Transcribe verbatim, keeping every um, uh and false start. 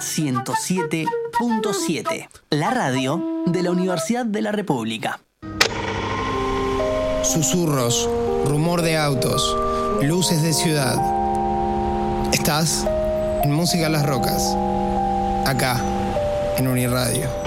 ciento siete punto siete, la radio de la Universidad de la República. Susurros, rumor de autos, luces de ciudad. Estás en Música a las Rocas, acá en Uniradio.